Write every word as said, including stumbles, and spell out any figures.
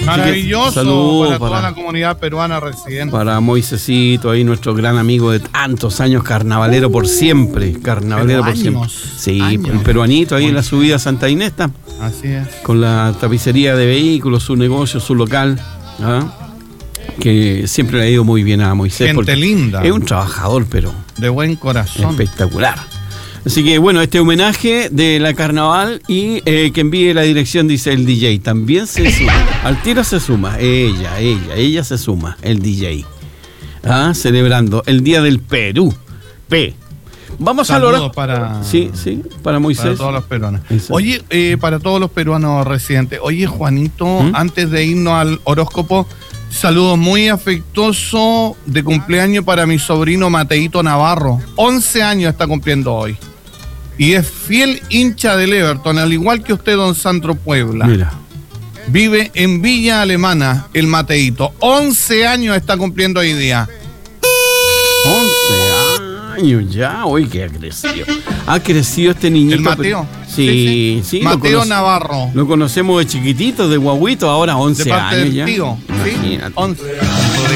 Maravilloso Saludos para, para toda la comunidad peruana residente. Para Moisesito, ahí nuestro gran amigo de tantos años, carnavalero uh, por siempre. Carnavalero por siempre. Sí, años. El peruanito ahí Muy en la subida a Santa Inés está. Así es. Con la tapicería de vehículos, su negocio, su local. ¿Ah? Que siempre le ha ido muy bien a Moisés. Gente linda. Es un trabajador, pero de buen corazón. Espectacular. Así que bueno, este homenaje de la carnaval y eh, que envíe la dirección, dice el D J. También se suma. Al tiro se suma. Ella, ella, ella se suma, el D J. ¿Ah? Celebrando el Día del Perú. P. Vamos a lograr. Para, sí, sí, para Moisés. Para todos los peruanos. Exacto. Oye, eh, para todos los peruanos residentes. Oye, Juanito, ¿Mm? antes de irnos al horóscopo, saludos muy afectuosos de cumpleaños para mi sobrino Mateito Navarro. once años está cumpliendo hoy. Y es fiel hincha del Everton, al igual que usted, don Sandro Puebla. Mira. Vive en Villa Alemana, el Mateito. once años está cumpliendo hoy día. once años ya, hoy que ha crecido. Ha crecido este niñito. El Mateo. Sí, sí. sí Mateo Navarro. Lo conocemos de chiquitito, de guaguito, ahora once de parte años del ya. Tío. Imagínate. Sí, once.